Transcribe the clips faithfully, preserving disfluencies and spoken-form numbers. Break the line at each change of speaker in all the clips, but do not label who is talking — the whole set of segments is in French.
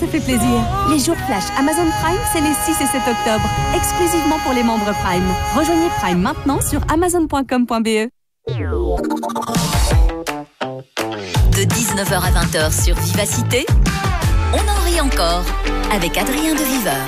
ça fait plaisir. Les jours flash Amazon Prime, c'est les six et sept octobre, exclusivement pour les membres Prime. Rejoignez Prime maintenant sur amazon point com point b e.
De dix-neuf heures à vingt heures sur Vivacité, on en rit encore avec Adrien de Viveur.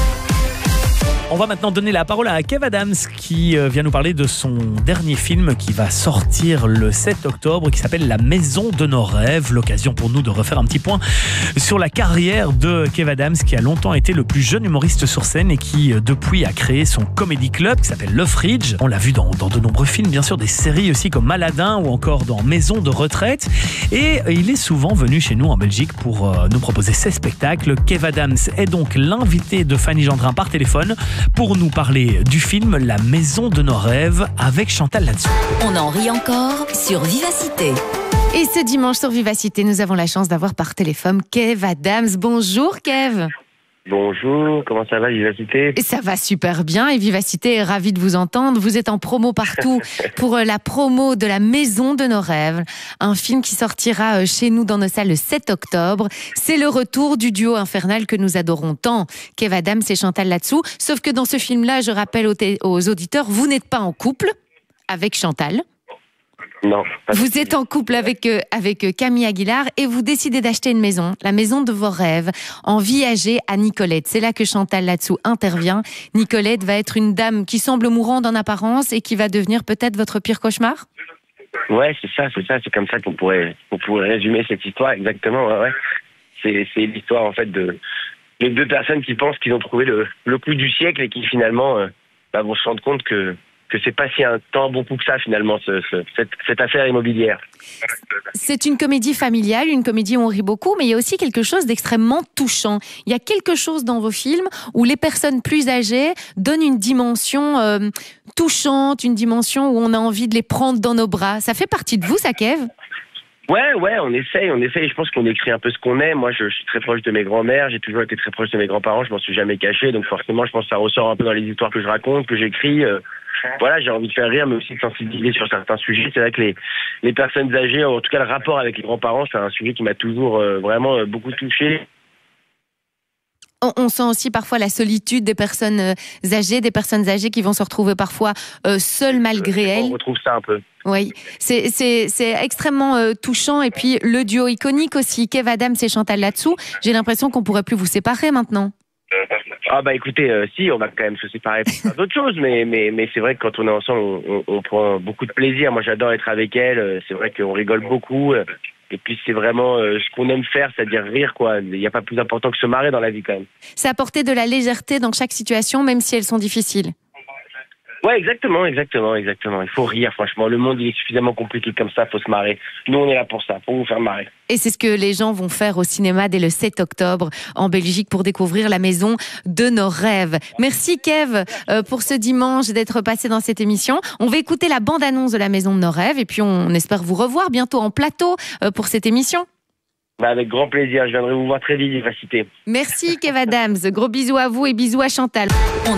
On va maintenant donner la parole à Kev Adams qui vient nous parler de son dernier film qui va sortir le sept octobre, qui s'appelle La Maison de nos rêves. L'occasion pour nous de refaire un petit point sur la carrière de Kev Adams, qui a longtemps été le plus jeune humoriste sur scène et qui depuis a créé son comedy club qui s'appelle Le Fridge. On l'a vu dans, dans de nombreux films, bien sûr, des séries aussi comme Aladdin ou encore dans Maison de retraite. Et il est souvent venu chez nous en Belgique pour euh, nous proposer ses spectacles. Kev Adams est donc l'invité de Fanny Gendrin par téléphone pour nous parler du film La Maison de nos rêves avec Chantal Latsou.
On en rit encore sur Vivacité.
Et ce dimanche sur Vivacité, nous avons la chance d'avoir par téléphone Kev Adams. Bonjour Kev.
Bonjour, comment ça va Vivacité?
Et ça va super bien et Vivacité est ravie de vous entendre. Vous êtes en promo partout pour la promo de La Maison de nos rêves, un film qui sortira chez nous dans nos salles le sept octobre. C'est le retour du duo infernal que nous adorons tant, Kev Adams et Chantal Latsou. Sauf que dans ce film-là, je rappelle aux, t- aux auditeurs, vous n'êtes pas en couple avec Chantal.
Non.
Vous êtes en couple avec, euh, avec Camille Aguilar et vous décidez d'acheter une maison, la maison de vos rêves, en Viager à Nicolette. C'est là que Chantal Latsou intervient. Nicolette va être une dame qui semble mourante en apparence et qui va devenir peut-être votre pire cauchemar?
Ouais, c'est ça, c'est ça, c'est comme ça qu'on pourrait, qu'on pourrait résumer cette histoire, exactement, ouais, ouais. C'est, c'est l'histoire, en fait, de les deux personnes qui pensent qu'ils ont trouvé le, le coup du siècle et qui, finalement, euh, bah, vont se rendre compte que que c'est pas si un tant bon coup que ça, finalement, ce, ce, cette, cette affaire immobilière.
C'est une comédie familiale, une comédie où on rit beaucoup, mais il y a aussi quelque chose d'extrêmement touchant. Il y a quelque chose dans vos films où les personnes plus âgées donnent une dimension euh, touchante, une dimension où on a envie de les prendre dans nos bras. Ça fait partie de vous, ça, Kev ?
Ouais, ouais, on essaye, on essaye. Je pense qu'on écrit un peu ce qu'on est. Moi, je, je suis très proche de mes grands-mères. J'ai toujours été très proche de mes grands-parents. Je m'en suis jamais caché. Donc, forcément, je pense que ça ressort un peu dans les histoires que je raconte, que j'écris. Euh, voilà, j'ai envie de faire rire, mais aussi de sensibiliser sur certains sujets. C'est vrai que les, les personnes âgées, en tout cas, le rapport avec les grands-parents, c'est un sujet qui m'a toujours euh, vraiment euh, beaucoup touché.
On, on sent aussi parfois la solitude des personnes âgées, des personnes âgées qui vont se retrouver parfois euh, seules malgré elles.
On retrouve ça un peu.
Oui, c'est, c'est, c'est extrêmement euh, touchant. Et puis le duo iconique aussi, Kev Adams et Chantal Latsou. J'ai l'impression qu'on pourrait plus vous séparer maintenant.
Ah bah écoutez, euh, si, on va quand même se séparer pour faire d'autres choses, mais, mais, mais c'est vrai que quand on est ensemble, on, on, on prend beaucoup de plaisir. Moi, j'adore être avec elle. C'est vrai qu'on rigole beaucoup. Et puis, c'est vraiment euh, ce qu'on aime faire, c'est-à-dire rire, quoi. Il n'y a pas plus important que se marrer dans la vie, quand même.
C'est apporter de la légèreté dans chaque situation, même si elles sont difficiles.
Ouais, exactement, exactement, exactement. Il faut rire, franchement. Le monde, il est suffisamment compliqué comme ça, il faut se marrer. Nous, on est là pour ça, pour vous faire marrer.
Et c'est ce que les gens vont faire au cinéma dès le sept octobre en Belgique pour découvrir La Maison de nos rêves. Merci Kev euh, pour ce dimanche d'être passé dans cette émission. On va écouter la bande-annonce de La Maison de nos rêves et puis on espère vous revoir bientôt en plateau euh, pour cette émission.
Bah avec grand plaisir, je viendrai vous voir très vite, Vivacité.
Merci Kev Adams, gros bisous à vous et bisous à Chantal.
On